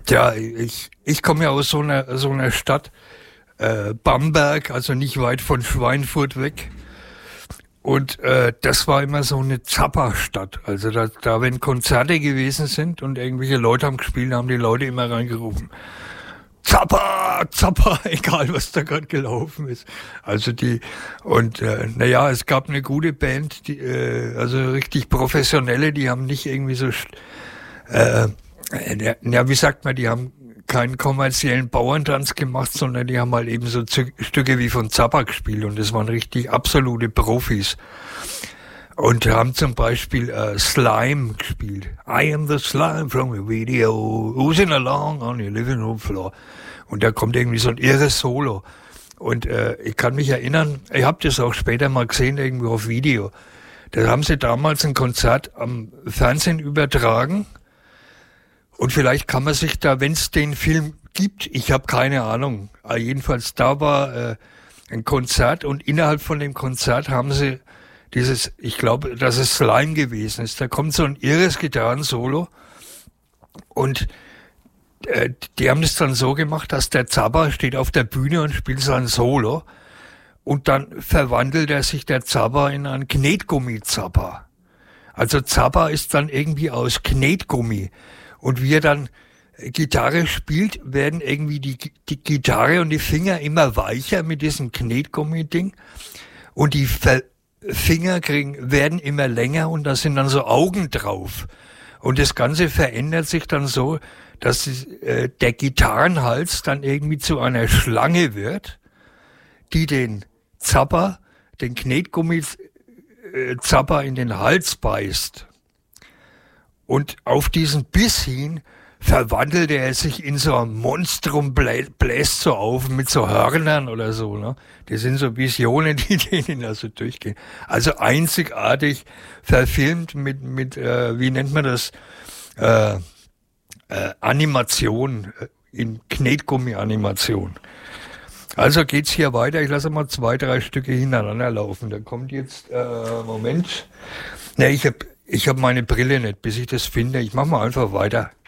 Ja, ich komme ja aus so einer Stadt, Bamberg, also nicht weit von Schweinfurt weg. Und das war immer so eine Zappa-Stadt. Also da, wenn Konzerte gewesen sind und irgendwelche Leute haben gespielt, haben die Leute immer reingerufen. Zappa, Zappa, egal was da gerade gelaufen ist. Also naja, es gab eine gute Band, also richtig professionelle, die haben nicht irgendwie so, wie sagt man, die haben keinen kommerziellen Bauerntanz gemacht, sondern die haben halt eben so Stücke wie von Zappa gespielt und das waren richtig absolute Profis. Und haben zum Beispiel Slime gespielt. I am the slime from the video, oozing along on your living room floor. Und da kommt irgendwie so ein irres Solo. Und ich kann mich erinnern, ich habe das auch später mal gesehen, irgendwo auf Video. Da haben sie damals ein Konzert am Fernsehen übertragen. Und vielleicht kann man sich da, wenn es den Film gibt, ich habe keine Ahnung. Jedenfalls da war ein Konzert und innerhalb von dem Konzert haben sie ich glaube, dass es Slime gewesen ist. Da kommt so ein irres Gitarrensolo und die haben das dann so gemacht, dass der Zappa steht auf der Bühne und spielt sein Solo und dann verwandelt der Zappa in einen Knetgummi-Zappa. Also Zappa ist dann irgendwie aus Knetgummi und wie er dann Gitarre spielt, werden irgendwie die Gitarre und die Finger immer weicher mit diesem Knetgummi-Ding und die Finger werden immer länger und da sind dann so Augen drauf. Und das Ganze verändert sich dann so, dass der Gitarrenhals dann irgendwie zu einer Schlange wird, die den Knetgummi-Zappa in den Hals beißt. Und auf diesen Biss hin verwandelt er sich in so ein Monstrum, bläst so auf mit so Hörnern oder so. Ne? Das sind so Visionen, die denen also durchgehen. Also einzigartig verfilmt mit wie nennt man das, Animation, in Knetgummi-Animation. Also geht's hier weiter. Ich lasse mal 2, 3 Stücke hintereinander laufen. Da kommt jetzt, Moment. Ne, ich hab meine Brille nicht, bis ich das finde. Ich mach mal einfach weiter.